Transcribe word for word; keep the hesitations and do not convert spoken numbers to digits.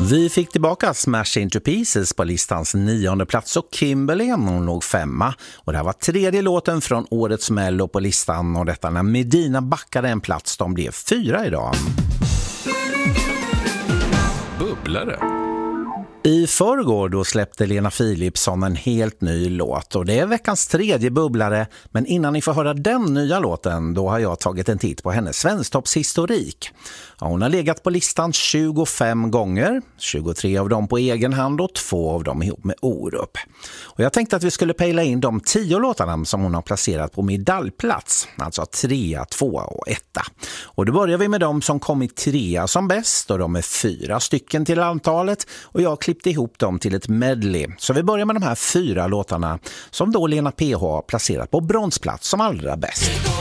Vi fick tillbaka Smash Into Pieces på listans nionde plats och Kimberly hon låg femma. Och det här var tredje låten från årets Mello på listan och detta när Medina backade en plats. De blev fyra idag. Bubblare. I förrgår då släppte Lena Philipsson en helt ny låt och det är veckans tredje bubblare, men innan ni får höra den nya låten då har jag tagit en titt på hennes svensktoppshistorik. Ja, hon har legat på listan tjugofem gånger, tjugotre av dem på egen hand och två av dem ihop med Orup. Och jag tänkte att vi skulle pejla in de tio låtarna som hon har placerat på medaljplats, alltså trea, tvåa och etta. Och då börjar vi med dem som kommit trea som bäst och de är fyra stycken till antalet och jag klippte ihop dem till ett medley. Så vi börjar med de här fyra låtarna som då Lena P H har placerat på bronsplats som allra bäst.